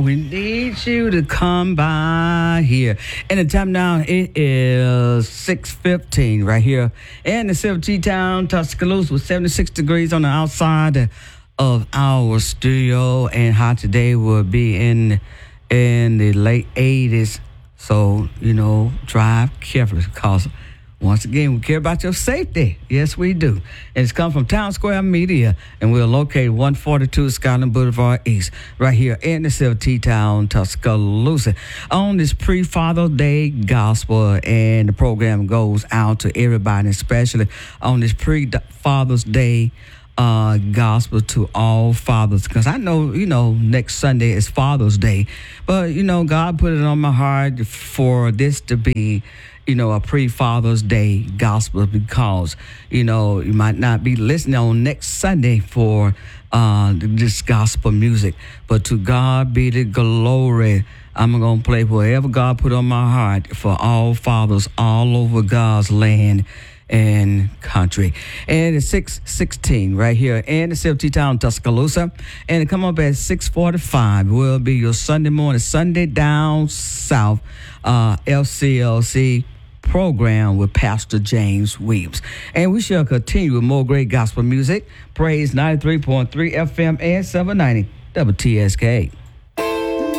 we need you to come by here. And the time now, it is 6:15 right here in the city of G-Town, Tuscaloosa, with 76 degrees on the outside of our studio. And high today will be in the late 80s. So, drive carefully because once again, we care about your safety. Yes, we do. And it's come from Town Square Media, and we're located 142 Skyland Boulevard East, right here in the city of T-Town, Tuscaloosa, on this pre-Father's Day gospel. And the program goes out to everybody, especially on this pre-Father's Day gospel to all fathers, because I know next Sunday is Father's Day, but God put it on my heart for this to be a pre-Father's Day gospel, because you might not be listening on next Sunday for this gospel music, but to God be the glory. I'm going to play whatever God put on my heart for all fathers all over God's land and country. And it's 6:16 right here in the city of T-Town, Tuscaloosa. And it come up at 6:45 will be your Sunday morning, Sunday Down South LCLC program with Pastor James Williams. And we shall continue with more great gospel music. Praise 93.3 FM and 790 WTSK.